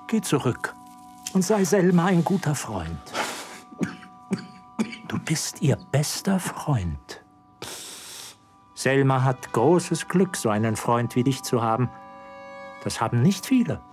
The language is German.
Geh zurück und sei Selma ein guter Freund. Du bist ihr bester Freund. Selma hat großes Glück, so einen Freund wie dich zu haben. Das haben nicht viele.